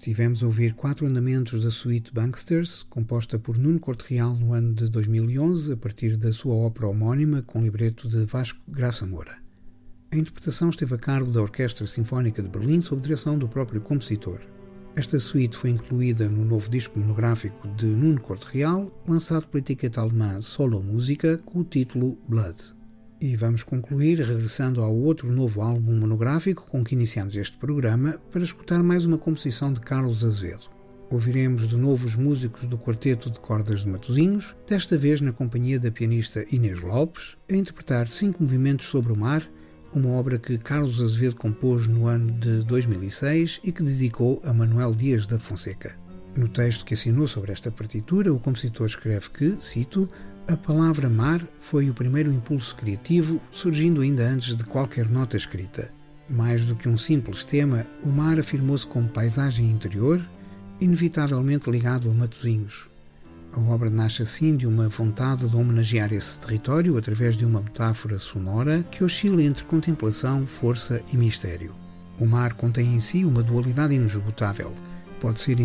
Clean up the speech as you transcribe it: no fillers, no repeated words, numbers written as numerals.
Estivemos a ouvir 4 andamentos da suíte Banksters, composta por Nuno Corte Real no ano de 2011, a partir da sua ópera homónima, com libreto de Vasco Graça Moura. A interpretação esteve a cargo da Orquestra Sinfónica de Berlim, sob direção do próprio compositor. Esta suíte foi incluída no novo disco monográfico de Nuno Corte Real, lançado pela etiqueta alemã Solo Música, com o título Blood. E vamos concluir regressando ao outro novo álbum monográfico com que iniciamos este programa para escutar mais uma composição de Carlos Azevedo. Ouviremos de novo os músicos do Quarteto de Cordas de Matosinhos, desta vez na companhia da pianista Inês Lopes, a interpretar 5 movimentos sobre o mar, uma obra que Carlos Azevedo compôs no ano de 2006 e que dedicou a Manuel Dias da Fonseca. No texto que assinou sobre esta partitura, o compositor escreve que, cito, a palavra mar foi o primeiro impulso criativo, surgindo ainda antes de qualquer nota escrita. Mais do que um simples tema, o mar afirmou-se como paisagem interior, inevitavelmente ligado a Matosinhos. A obra nasce assim de uma vontade de homenagear esse território através de uma metáfora sonora que oscila entre contemplação, força e mistério. O mar contém em si uma dualidade inesgotável. Pode ser